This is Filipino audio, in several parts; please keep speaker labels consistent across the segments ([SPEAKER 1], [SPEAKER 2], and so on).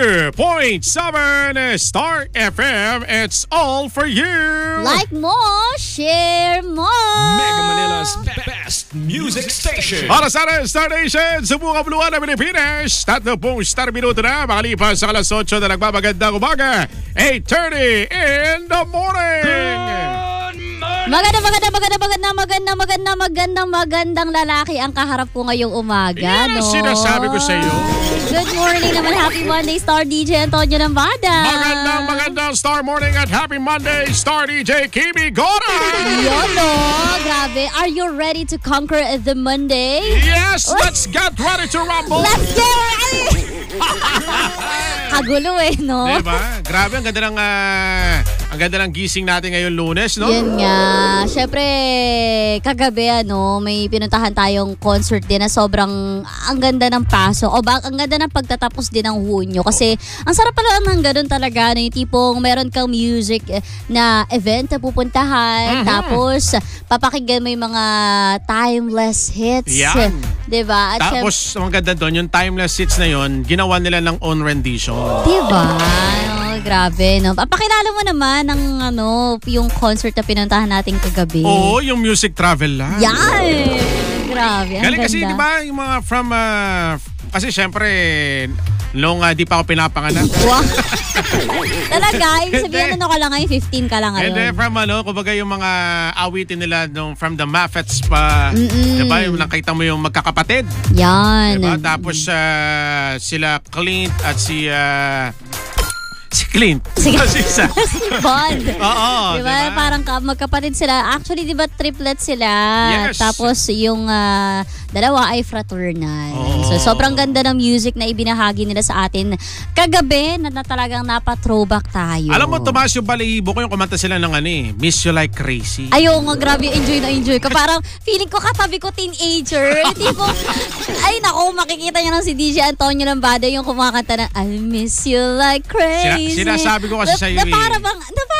[SPEAKER 1] 92.7 Star FM. It's all for you.
[SPEAKER 2] Like mo, share mo.
[SPEAKER 3] Mega Manila's best music station.
[SPEAKER 1] Para sa Star Nation, sa buong kabuluhan ng Pilipinas, 30 star minuto na makalipas sa alas 8 na nagmamagandang umaga, 8:30 in the morning.
[SPEAKER 2] Magandang lalaki ang kaharap ko ngayong umaga,
[SPEAKER 1] Yan
[SPEAKER 2] no?
[SPEAKER 1] sinasabi ko sa iyo.
[SPEAKER 2] Good morning naman, happy Monday, Star DJ Antonio Lambada.
[SPEAKER 1] Magandang Star Morning at Happy Monday, Star DJ Kimi Gora.
[SPEAKER 2] Yolo, grabe. Are you ready to conquer the Monday?
[SPEAKER 1] Yes, let's get ready to rumble.
[SPEAKER 2] Let's get ready! Kagulo no?
[SPEAKER 1] Diba? Grabe, ang ganda ng gising natin ngayon Lunes, no?
[SPEAKER 2] Yan nga. Siyempre, kagabi, may pinuntahan tayong concert din na sobrang ang ganda ng paso. Ang ganda ng pagtatapos din ng Hunyo. Kasi, ang sarap pala ng ganun talaga. Yung tipong meron kang music na event na pupuntahan. Mm-hmm. Tapos, papakinggan mo yung mga timeless hits.
[SPEAKER 1] Yan.
[SPEAKER 2] Diba? At
[SPEAKER 1] tapos, ang ganda doon, yung timeless hits na yun, ginawa nila ng own rendition.
[SPEAKER 2] Diba? Grabe, no? Papakilala mo naman ng yung concert na pinuntahan natin kagabi.
[SPEAKER 1] Oo, yung music travel lang.
[SPEAKER 2] Yan! Grabe, ang
[SPEAKER 1] galing
[SPEAKER 2] ganda.
[SPEAKER 1] kasi, di ba, yung mga from, kasi syempre, nung di pa ako pinapanganak.
[SPEAKER 2] Wow! Talaga? Ibig sabihin, ka lang ngayon? 15 ka lang ngayon?
[SPEAKER 1] Hindi, from kumbaga yung mga awitin nila from the Maffets pa. Di ba, yung nakita mo yung magkakapatid.
[SPEAKER 2] Yan.
[SPEAKER 1] Diba? Tapos sila Clint at si Clint.
[SPEAKER 2] Si Bond.
[SPEAKER 1] Oo.
[SPEAKER 2] Diba? Parang magkapatid sila. Actually, diba triplet sila?
[SPEAKER 1] Yes.
[SPEAKER 2] Tapos yung dalawa ay fraternal.
[SPEAKER 1] Oh.
[SPEAKER 2] So, sobrang ganda ng music na ibinahagi nila sa atin kagabi na talagang napa-throwback tayo.
[SPEAKER 1] Alam mo, Tomas, yung balahibo ko yung kumanta sila ng Miss You Like Crazy.
[SPEAKER 2] Ayaw nga, grabe. Enjoy ko. Parang feeling ko katabi ko teenager. Hindi ko, ay nako, makikita niyo lang si DJ Antonio Lambada yung kumakanta na I miss you like crazy.
[SPEAKER 1] Sinasabi ko kasi sa'yo
[SPEAKER 2] na para bang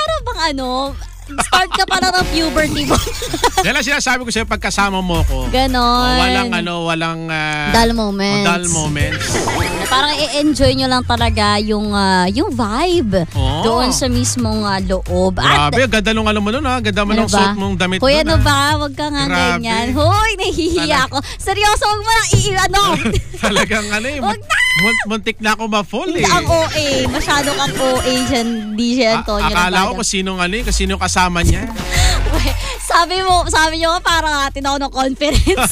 [SPEAKER 2] start ka pa lang ng puberty mo.
[SPEAKER 1] Yan lang sinasabi ko sa'yo pagkasama mo ko.
[SPEAKER 2] Ganon.
[SPEAKER 1] Walang
[SPEAKER 2] dull moments.
[SPEAKER 1] Dull moments.
[SPEAKER 2] Parang i-enjoy nyo lang talaga yung vibe doon sa mismong loob.
[SPEAKER 1] Grabe, ganda nung mo nun ha. Ganda mo nung suot mong damit
[SPEAKER 2] Hoy,
[SPEAKER 1] nun
[SPEAKER 2] ba? Huwag ka nga ganyan. Hoy, nahihiya ako. Seryoso, huwag mo lang
[SPEAKER 1] Talagang
[SPEAKER 2] Huwag na!
[SPEAKER 1] Muntik na ako ma-fall eh.
[SPEAKER 2] Ang OA. Masyado kang OA dyan, DJ Antonio.
[SPEAKER 1] Akala ko kung sinong kasama niya.
[SPEAKER 2] Sabi nyo parang atin ako ng conference.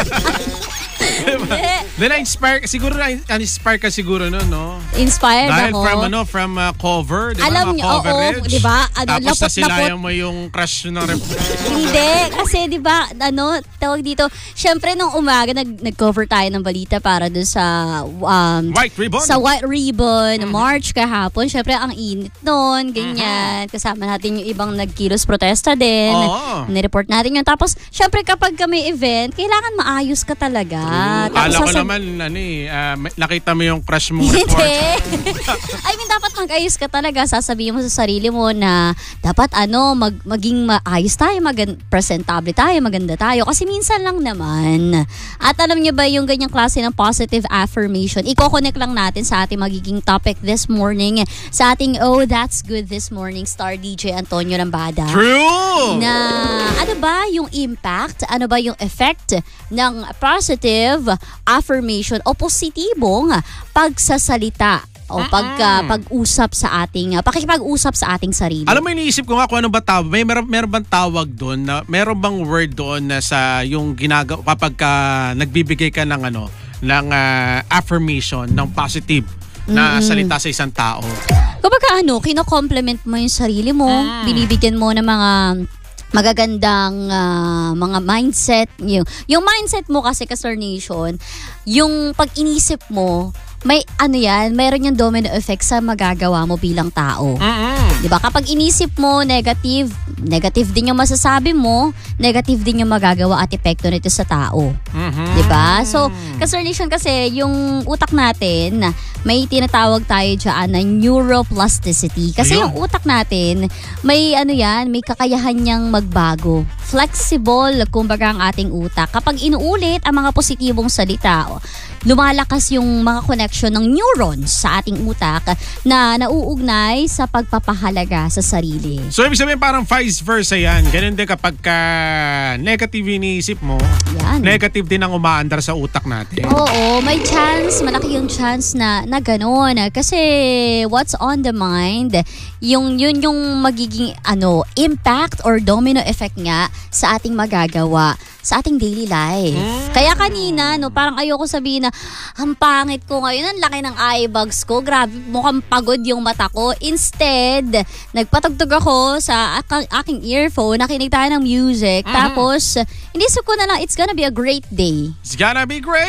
[SPEAKER 1] Na-inspire ka siguro nun, no?
[SPEAKER 2] Inspired
[SPEAKER 1] dahil
[SPEAKER 2] ako.
[SPEAKER 1] from cover, di ba?
[SPEAKER 2] Alam niyo, oo, di ba?
[SPEAKER 1] Tapos nasilayan mo yung crush ng
[SPEAKER 2] Hindi, kasi di ba, tawag dito, syempre nung umaga, nag-cover tayo ng balita para dun sa
[SPEAKER 1] White Ribbon.
[SPEAKER 2] Sa White Ribbon, March kahapon. Syempre, ang init nun, ganyan. Kasama natin yung ibang nagkilos protesta din. Nireport natin yun. Tapos, syempre, kapag may event, kailangan maayos ka talaga.
[SPEAKER 1] Kala ko naman, nakita mo yung crush mo.
[SPEAKER 2] Hindi. I mean, dapat mag-ayos ka talaga. Sasabihin mo sa sarili mo na dapat maging maayos tayo, presentable tayo, maganda tayo. Kasi minsan lang naman. At alam niyo ba yung ganyang klase ng positive affirmation, i-connect lang natin sa ating magiging topic this morning. Sa ating Oh, That's Good This Morning, Star DJ Antonio Lambada.
[SPEAKER 1] True!
[SPEAKER 2] Na ano ba yung impact, ano ba yung effect ng positive affirmation o positibong pagsasalita o pag-usap sa ating pakikipag-usap sa ating sarili.
[SPEAKER 1] Alam mo, iniisip ko nga kung ano ba tawag. Meron bang tawag doon na meron bang word doon na sa yung ginagawa kapag nagbibigay ka ng affirmation ng positive na salita sa isang tao.
[SPEAKER 2] Kapag kino-compliment mo yung sarili mo, binibigyan mo ng mga magagandang mga mindset. Yung mindset mo kasi, Star Nation, yung pag-inisip mo, may mayroon yung domino effect sa magagawa mo bilang tao. Diba? Kapag inisip mo negative din yung masasabi mo, negative din yung magagawa at epekto nito sa tao. Diba? So, Ka-Starnation kasi, yung utak natin, may tinatawag tayo dyan na neuroplasticity. Kasi yung utak natin, may may kakayahan niyang magbago. Flexible, kumbaga ang ating utak. Kapag inuulit ang mga positibong salita, lumalakas yung mga connection ng neurons sa ating utak na nauugnay sa pagpapahalaga sa sarili.
[SPEAKER 1] So, ibig sabihin parang vice versa yan. Ganun din kapag negative iniisip mo, negative din ang umaandar sa utak natin.
[SPEAKER 2] Oo, may chance, malaki yung chance na gano'n. Kasi what's on the mind, yun yung magiging impact or domino effect nga sa ating magagawa sa ating daily life. Kaya kanina, parang ayoko sabihin na ang pangit ko ngayon, ang laki ng eye bags ko, grabe, mukhang pagod yung mata ko. Instead, nagpatugtog ako sa aking earphone, nakinig tayo ng music, tapos inisip ko na lang, it's gonna be a great day.
[SPEAKER 1] It's gonna be great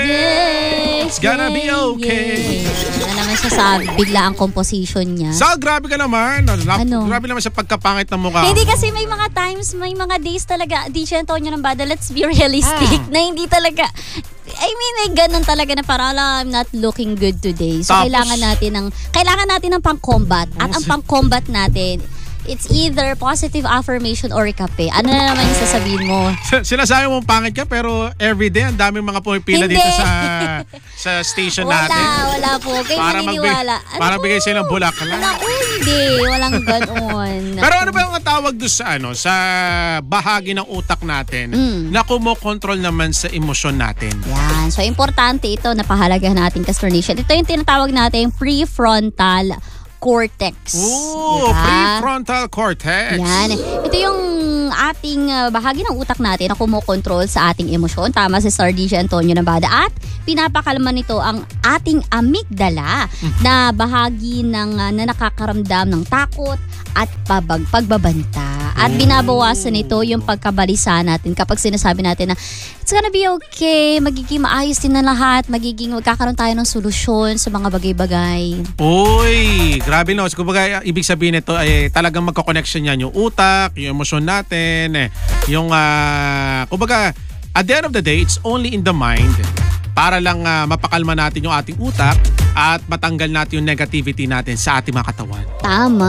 [SPEAKER 1] day. It's gonna be okay.
[SPEAKER 2] Ano naman siya sa bigla ang composition niya.
[SPEAKER 1] Sal, grabe ka naman. Grabe naman sa pagkapangit ng mukha.
[SPEAKER 2] Hindi kasi may mga times, may mga days talaga, DJ Antonio ng Bada, let's be realistic, na hindi talaga, may ganun talaga na parang I'm not looking good today. So,
[SPEAKER 1] tapos,
[SPEAKER 2] kailangan natin ng pang-combat. At ang pang-combat natin, it's either positive affirmation or kape. Ano na naman yung sasabihin mo?
[SPEAKER 1] Sinasabi mo pangit ka pero everyday ang daming mga pumipila dito sa station natin.
[SPEAKER 2] Wala po. Kayo maniniwala.
[SPEAKER 1] Para bigay sila ng bulaklak.
[SPEAKER 2] Hindi. Walang ganoon.
[SPEAKER 1] Pero ano ba yung tawag doon sa bahagi ng utak natin na kumokontrol naman sa emosyon natin?
[SPEAKER 2] Yan. So, importante ito na pahalagahan natin, Ka-Starnation. Ito yung tinatawag natin prefrontal cortex.
[SPEAKER 1] Prefrontal cortex.
[SPEAKER 2] Yan. Ito yung ating bahagi ng utak natin na kumokontrol sa ating emosyon. Tama si Sir DJ Antonio Nabada. At pinapakalma nito ang ating amygdala na bahagi na nakakaramdam ng takot at pagbabanta. At binabawasan nito yung pagkabalisa natin kapag sinasabi natin na it's gonna be okay, magiging maayos din na lahat, magkakaroon tayo ng solusyon sa mga bagay-bagay.
[SPEAKER 1] Uy, grabe no. Kumbaga, ibig sabihin nito ay talagang magka-connection yan yung utak, yung emosyon natin, yung kumbaga, at the end of the day, it's only in the mind para lang mapakalma natin yung ating utak at matanggal natin yung negativity natin sa ating mga katawan.
[SPEAKER 2] Tama.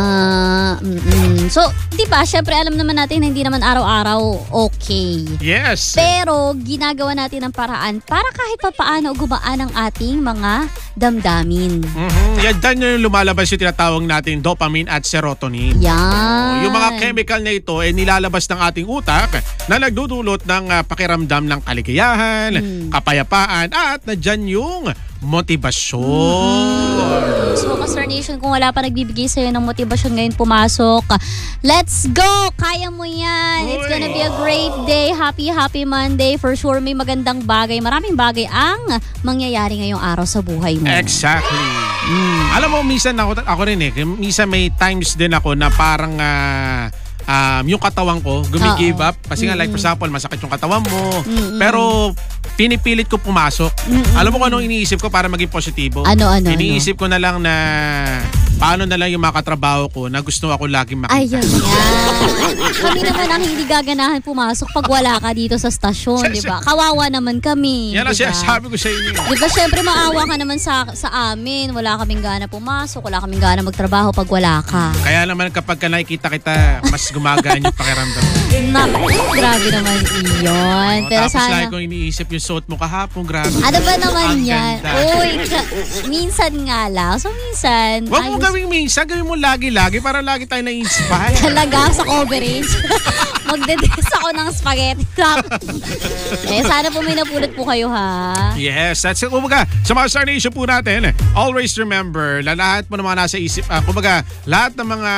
[SPEAKER 2] So, di ba, syempre alam naman natin na hindi naman araw-araw okay.
[SPEAKER 1] Yes.
[SPEAKER 2] Pero, ginagawa natin ang paraan para kahit papaano gumaan ang ating mga damdamin.
[SPEAKER 1] Yan yung lumalabas yung tinatawag natin dopamine at serotonin.
[SPEAKER 2] Yan.
[SPEAKER 1] Yung mga chemical na ito ay nilalabas ng ating utak na nagdudulot ng pakiramdam ng kaligayahan, kapayapaan at nandyan yung motivasyon.
[SPEAKER 2] So, Ka-Starnation, kung wala pa nagbibigay sa'yo ng motivasyon ngayon pumasok, let's go! Kaya mo yan! It's gonna be a great day. Happy Monday. For sure, may magandang bagay. Maraming bagay ang mangyayari ngayong araw sa buhay mo.
[SPEAKER 1] Exactly. Alam mo, minsan ako rin minsan may times din ako na parang yung katawan ko gumigive up. Kasi nga like for example, masakit yung katawan mo. Pero pinipilit ko pumasok. Alam mo kung anong iniisip ko para maging positibo?
[SPEAKER 2] Ano?
[SPEAKER 1] Iniisip ko na lang na paano na lang yung mga katrabaho ko na gusto ako laging makita.
[SPEAKER 2] Ayun yan. Kami naman ang hindi gaganahan pumasok pag wala ka dito sa stasyon, di ba? Kawawa naman kami.
[SPEAKER 1] Yan ang sabi ko sa inyo.
[SPEAKER 2] Di ba, syempre maawa ka naman sa amin. Wala kaming gana pumasok, wala kaming gana magtrabaho pag wala ka.
[SPEAKER 1] Kaya naman kapag nakikita kita, mas gumagaan yung pakiramdam.
[SPEAKER 2] Grabe naman iyon. Pero
[SPEAKER 1] tapos
[SPEAKER 2] sana,
[SPEAKER 1] lagi kong iniisip yung suot mo kahapon, grabe.
[SPEAKER 2] ano ba naman
[SPEAKER 1] Ang
[SPEAKER 2] yan?
[SPEAKER 1] ganda.
[SPEAKER 2] Uy, minsan nga lang. So minsan,
[SPEAKER 1] Wag mo gawing minsan, gawin mo lagi-lagi para lagi tayo na-inspire.
[SPEAKER 2] talaga sa coverage. Magde-dress ako ng spaghetti. Sana po may napulot po kayo, ha?
[SPEAKER 1] Yes, that's it. Kumbaga, sa mga Star Nation po natin, always remember, lahat mo na mga nasa isip, kumbaga, lahat ng mga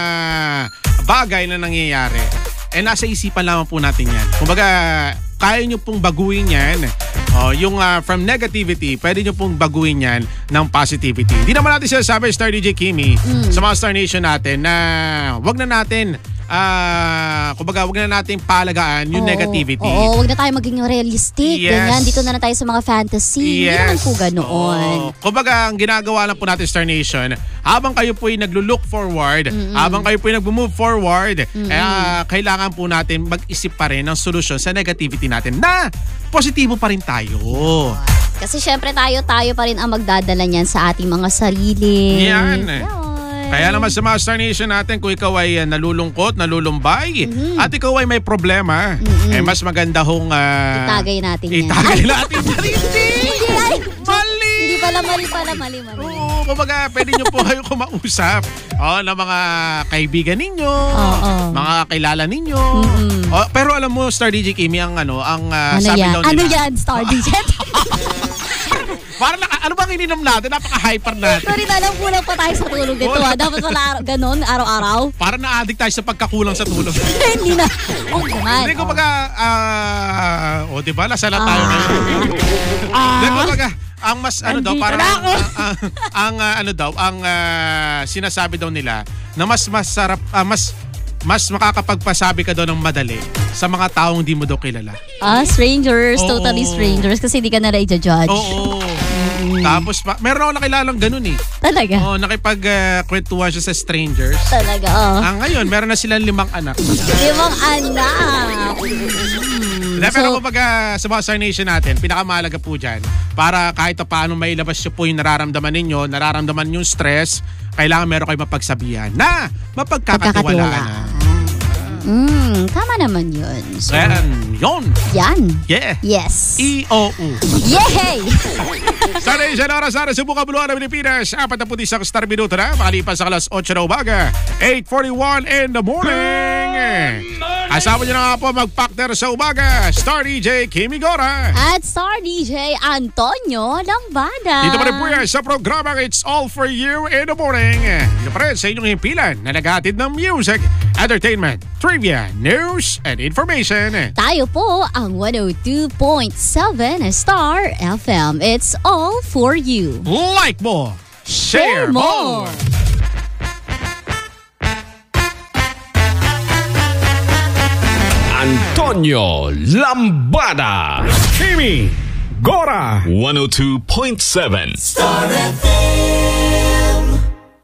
[SPEAKER 1] bagay na nangyayari, nasa isipan lamang po natin yan. Kumbaga, kaya nyo pong baguhin yan. Yung from negativity, pwede nyo pong baguhin yan ng positivity. Hindi naman natin sinasabi, Star DJ Kimmy, sa mga Star Nation natin na wag na natin kumbaga, wag na natin palagaan yung negativity.
[SPEAKER 2] Oo, wag na tayo maging realistic.
[SPEAKER 1] Yes.
[SPEAKER 2] Ganyan, dito na tayo sa mga fantasy. Hindi naman po ganoon.
[SPEAKER 1] Kumbaga, ang ginagawa lang po natin, Star Nation, habang kayo po ay naglo-look forward, habang kayo po ay nag-move forward, kailangan po natin mag-isip pa rin ng solusyon sa negativity natin na positibo pa rin tayo.
[SPEAKER 2] Kasi syempre tayo pa rin ang magdadala niyan sa ating mga sarili.
[SPEAKER 1] Yan. Kaya naman sa mga Star Nation natin, kung ikaw ay nalulungkot, nalulumbay, at ikaw ay may problema, mas maganda hong...
[SPEAKER 2] itagay natin yan.
[SPEAKER 1] Itagay natin. Mali!
[SPEAKER 2] Hindi pala, mali.
[SPEAKER 1] Oo, kumbaga, pwede nyo po kayo kumausap ng mga kaibigan ninyo, mga kakilala ninyo. Pero alam mo, Star DJ Kimmy, ang sabi
[SPEAKER 2] yan?
[SPEAKER 1] daw nila.
[SPEAKER 2] Ano yan, Star DJ?
[SPEAKER 1] Parang ano bang ininom natin? Napaka-hyper natin.
[SPEAKER 2] Sorry na lang, kulang pa tayo sa tulog dito. Dapat wala ganon, araw-araw.
[SPEAKER 1] Parang na-addict tayo sa pagkakulang sa tulog.
[SPEAKER 2] Hindi na. Naman.
[SPEAKER 1] Hindi, kumbaga, diba, lasala tayo ngayon. Hindi, kumbaga, ang mas, sinasabi daw nila, na mas masarap, mas makakapagpasabi ka daw ng madali sa mga taong hindi mo daw kilala.
[SPEAKER 2] Strangers. Totally strangers. Kasi hindi ka na i-judge.
[SPEAKER 1] Oo. Tapos, meron ako nakilalang ganun eh.
[SPEAKER 2] Talaga?
[SPEAKER 1] Nakipagkwentuhan siya sa strangers.
[SPEAKER 2] Talaga,
[SPEAKER 1] Ngayon, meron na silang 5 anak.
[SPEAKER 2] 5 anak.
[SPEAKER 1] Pero kumbaga sa mga Star Nation natin, pinakamahalaga po dyan, para kahit paano mailabas nyo po yung nararamdaman ninyo, nararamdaman yung stress, kailangan meron kayo mapagsabihan na mapagkakatiwalaan.
[SPEAKER 2] Tama naman yun. So,
[SPEAKER 1] yun.
[SPEAKER 2] Yan.
[SPEAKER 1] Yeah.
[SPEAKER 2] Yes.
[SPEAKER 1] EOU.
[SPEAKER 2] Yay!
[SPEAKER 1] Sa Nation Oras sa Subukan Buluan ng Pilipinas, 41 Star Minuto na, makalipas sa alas 8 na umaga, 8:41 in the morning. Asama nyo na nga po mag-factor sa umaga, Star DJ Kimmy Gora.
[SPEAKER 2] At Star DJ Antonio Lambada.
[SPEAKER 1] Dito pa rin po yan sa programang It's All For You in the Morning. Dito pa rin sa inyong himpilan na naghahatid ng music, entertainment, trivia, news, and information.
[SPEAKER 2] Tayo po ang 102.7 Star FM. It's all for you.
[SPEAKER 1] Like more, share more.
[SPEAKER 3] Antonio Lambada.
[SPEAKER 1] Kimmy Gora.
[SPEAKER 3] 102.7
[SPEAKER 4] Star FM.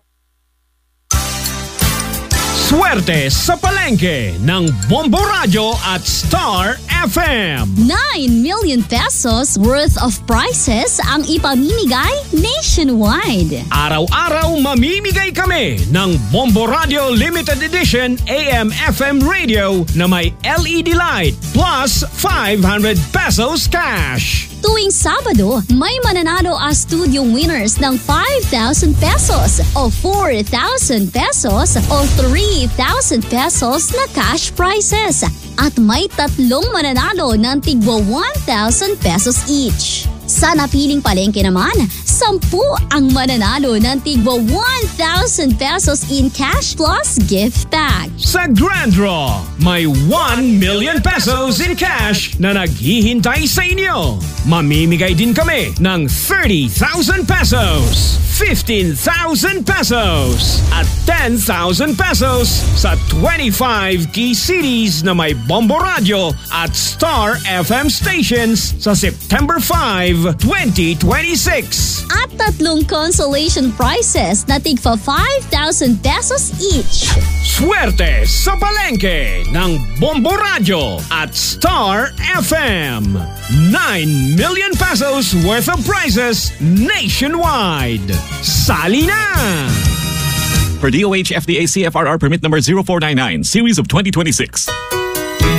[SPEAKER 3] Swerte sa palengke ng Bombo Radio at Star FM.
[SPEAKER 2] 9 million pesos worth of prizes ang ipamimigay nationwide.
[SPEAKER 3] Araw-araw mamimigay kami ng Bombo Radio Limited Edition AM/FM radio na may LED light plus 500 pesos cash.
[SPEAKER 2] Tuwing Sabado, may mananalo as studio winners ng 5,000 pesos o 4,000 pesos o 3,000 pesos na cash prizes. At may 3 mananalo ng tigwa 1,000 pesos each. Sa napiling palengke naman, 10 ang mananalo ng tigwa 1,000 pesos in cash plus gift bag.
[SPEAKER 3] Sa Grand Draw, may 1 million pesos in cash na naghihintay sa inyo. Mamimigay din kami ng 30,000 pesos, 15,000 pesos, at 10,000 pesos sa 25 key cities na may Bombo Radio at Star FM stations sa September 5, 2026.
[SPEAKER 2] At 3 consolation prizes na tigpa 5,000 pesos each.
[SPEAKER 3] Swerte sa palengke ng Bombo Radio at Star FM. 9 million pesos worth of prizes nationwide. Sali na!
[SPEAKER 5] Per DOH FDA CFRR permit number 0499, series of 2026.